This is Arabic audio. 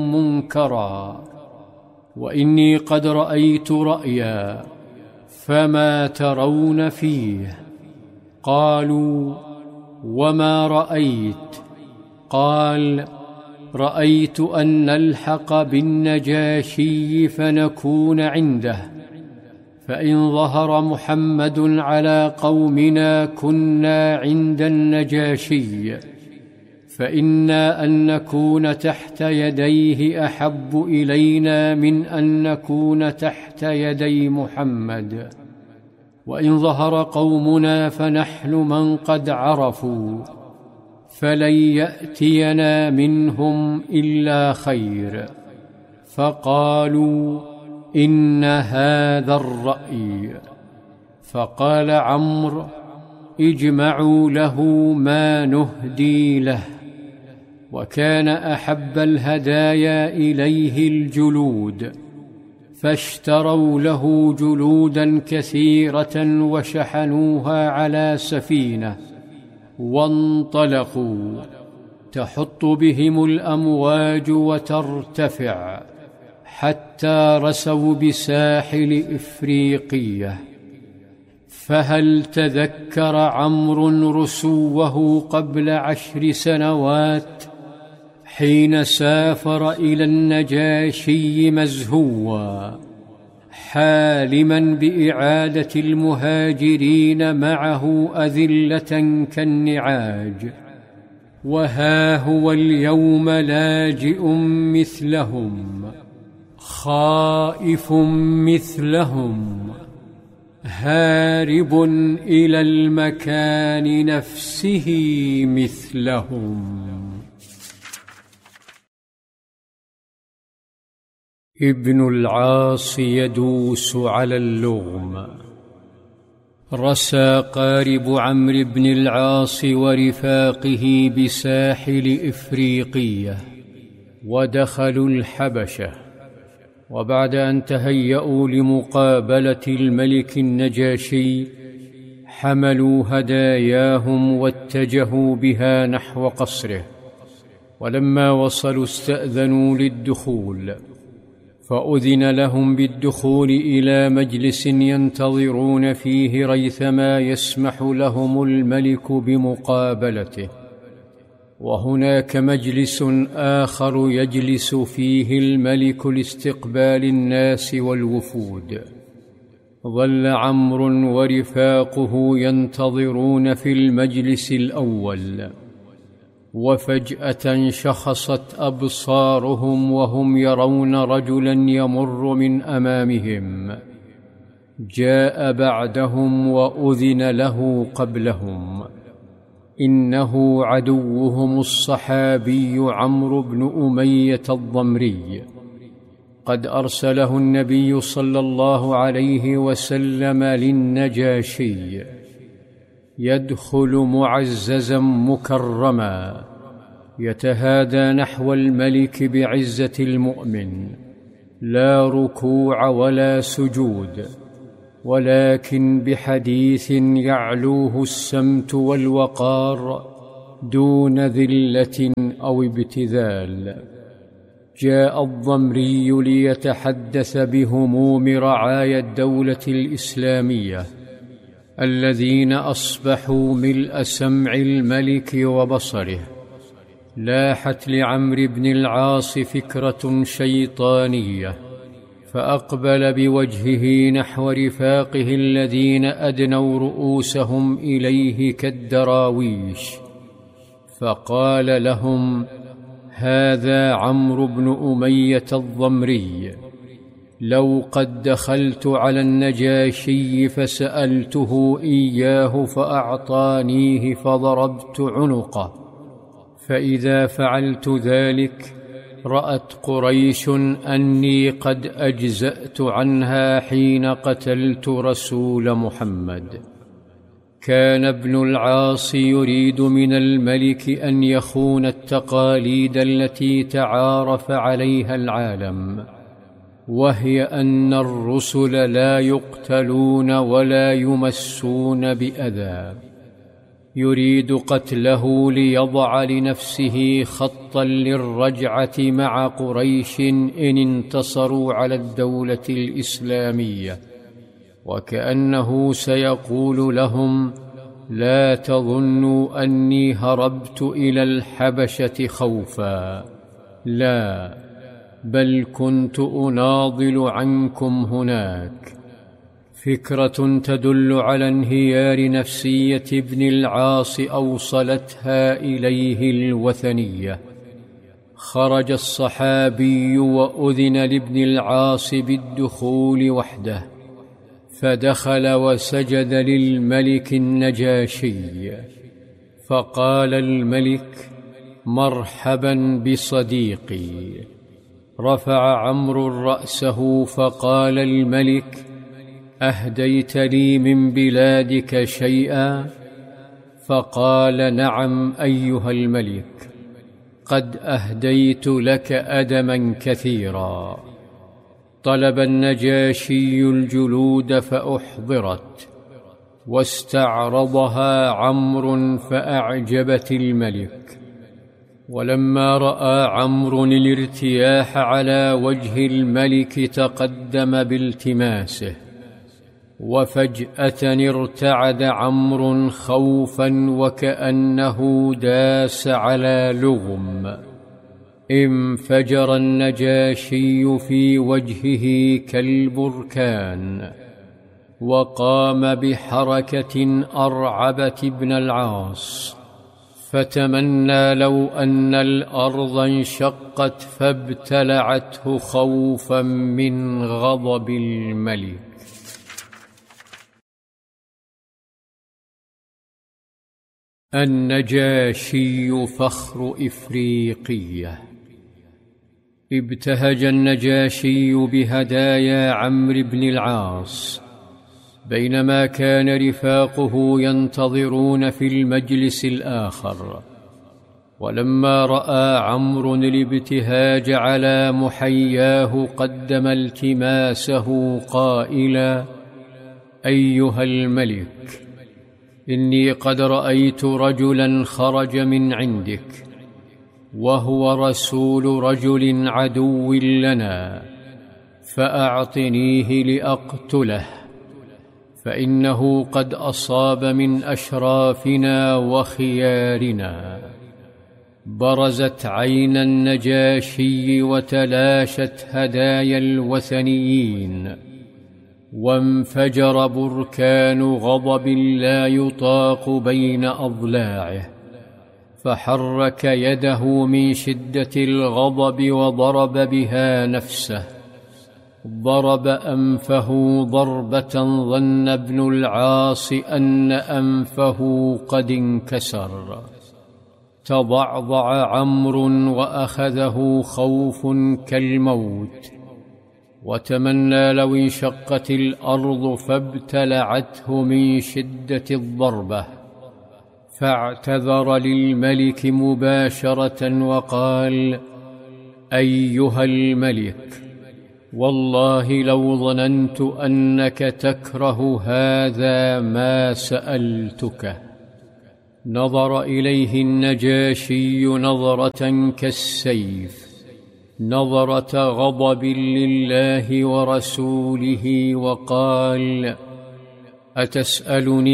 منكرا، وإني قد رأيت رأيا فما ترون فيه؟ قالوا: وما رأيت؟ قال: رأيت أن نلحق بالنجاشي فنكون عنده، فإن ظهر محمد على قومنا كنا عند النجاشي، فإنا أن نكون تحت يديه أحب إلينا من أن نكون تحت يدي محمد، وإن ظهر قومنا فنحن من قد عرفوا، فلن يأتينا منهم إلا خير. فقالوا: إن هذا الرأي. فقال عمرو: اجمعوا له ما نهدي له. وكان أحب الهدايا إليه الجلود، فاشتروا له جلودا كثيرة وشحنوها على سفينة، وانطلقوا تحط بهم الأمواج وترتفع حتى رسوا بساحل إفريقية. فهل تذكر عمرو رسوه قبل 10 سنوات حين سافر إلى النجاشي مزهوا حالما بإعادة المهاجرين معه أذلة كالنعاج، وها هو اليوم لاجئ مثلهم، خائف مثلهم، هارب إلى المكان نفسه مثلهم. ابن العاص يدوس على اللغم. رسى قارب عمرو بن العاص ورفاقه بساحل إفريقية، ودخلوا الحبشة، وبعد أن تهيأوا لمقابلة الملك النجاشي حملوا هداياهم واتجهوا بها نحو قصره. ولما وصلوا استأذنوا للدخول، فأذن لهم بالدخول إلى مجلس ينتظرون فيه ريثما يسمح لهم الملك بمقابلته. وهناك مجلس آخر يجلس فيه الملك لاستقبال الناس والوفود. ظل عمرو ورفاقه ينتظرون في المجلس الأول، وفجأة شخصت أبصارهم وهم يرون رجلا يمر من أمامهم، جاء بعدهم وأذن له قبلهم. إنه عدوهم الصحابي عمرو بن أمية الضمري، قد أرسله النبي صلى الله عليه وسلم للنجاشي، يدخل معززا مكرما، يتهادى نحو الملك بعزة المؤمن، لا ركوع ولا سجود، ولكن بحديث يعلوه السمت والوقار دون ذلة أو ابتذال. جاء الضمري ليتحدث بهموم رعايا الدولة الإسلامية الذين أصبحوا ملء سمع الملك وبصره. لاحت لعمرو بن العاص فكرة شيطانية، فأقبل بوجهه نحو رفاقه الذين أدنوا رؤوسهم إليه كالدراويش، فقال لهم: هذا عمرو بن أمية الضمري، لو قد دخلت على النجاشي فسألته إياه فأعطانيه فضربت عنقه، فإذا فعلت ذلك رأت قريش أني قد أجزأت عنها حين قتلت رسول محمد. كان ابن العاص يريد من الملك أن يخون التقاليد التي تعارف عليها العالم، وهي أن الرسل لا يقتلون ولا يمسون بأذى. يريد قتله ليضع لنفسه خطا للرجعة مع قريش إن انتصروا على الدولة الإسلامية، وكأنه سيقول لهم: لا تظنوا أني هربت إلى الحبشة خوفا، لا، بل كنت أناضل عنكم هناك. فكرة تدل على انهيار نفسية ابن العاص أوصلتها إليه الوثنية. خرج الصحابي وأذن لابن العاص بالدخول وحده، فدخل وسجد للملك النجاشي، فقال الملك: مرحبا بصديقي. رفع عمرو رأسه فقال الملك: أهديت لي من بلادك شيئا؟ فقال: نعم أيها الملك، قد أهديت لك أدما كثيرا. طلب النجاشي الجلود فأحضرت، واستعرضها عمرو فأعجبت الملك. ولما رأى عمرو الارتياح على وجه الملك تقدم بالتماسه، وفجأة ارتعد عمرو خوفا وكأنه داس على لغم. انفجر النجاشي في وجهه كالبركان، وقام بحركة أرعبت ابن العاص، فتمنى لو أن الأرض انشقت فابتلعته خوفا من غضب الملك. النجاشي فخر إفريقية. ابتهج النجاشي بهدايا عمرو بن العاص، بينما كان رفاقه ينتظرون في المجلس الآخر. ولما رأى عمرو الابتهاج على محياه قدم التماسه قائلا: أيها الملك، إني قد رأيت رجلا خرج من عندك، وهو رسول رجل عدو لنا، فأعطنيه لأقتله، فإنه قد أصاب من أشرافنا وخيارنا. برزت عين النجاشي وتلاشت هدايا الوثنيين، وانفجر بركان غضب لا يطاق بين أضلاعه، فحرك يده من شدة الغضب وضرب بها نفسه. ضرب أنفه ضربة ظن ابن العاص أن أنفه قد انكسر. تضعضع عمرو وأخذه خوف كالموت، وتمنى لو انشقت الأرض فابتلعته من شدة الضربة، فاعتذر للملك مباشرة وقال: أيها الملك، والله لو ظننت أنك تكره هذا ما سألتك. نظر إليه النجاشي نظرة كالسيف، نظرة غضب لله ورسوله، وقال: أتسألني